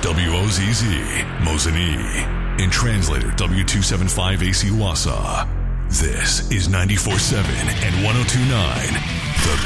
WOZZ, Mosinee. In translator W275AC Wausau. This is 94.7 and 102.9, The